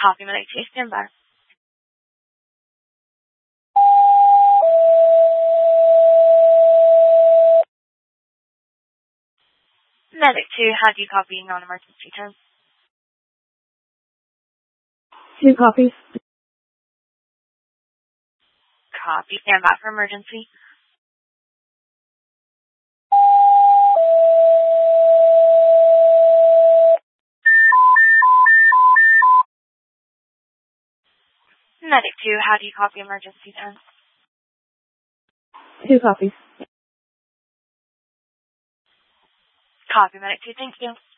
Copy medic 2, stand by. Medic 2, how do you copy non-emergency terms? 2 copies. Copy, stand by for emergency. Medic 2, how do you copy emergency terms? 2 copies. Copy medic 2, thank you.